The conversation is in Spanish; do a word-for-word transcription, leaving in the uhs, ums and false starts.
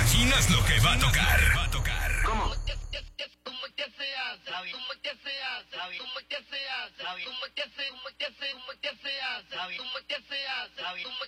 imaginas lo que va a tocar? Va a tocar. ¿Cómo? ¿Cómo que se hace? ¿Cómo que se hace? ¿Cómo que se hace? ¿Cómo que se hace? ¿Cómo que se hace? ¿Cómo que se hace? ¿Cómo que se hace?